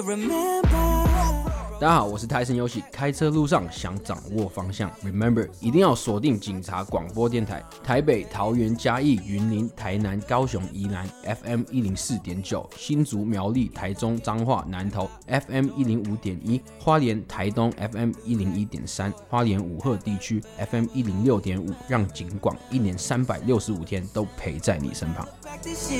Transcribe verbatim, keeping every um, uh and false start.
大家好，我是台神游戏，开车路上想掌握方向 ，Remember 一定要锁定警察广播电台，台北、桃园、嘉义、云林、台南、高雄、宜兰 F M 一零四点九，新竹、苗栗、台中、彰化、南投 F M 一零五点一，花莲、台东 F M 一零一点三，花莲武鹤地区 F M 一零六点五，让警广一年三百六十五天都陪在你身旁。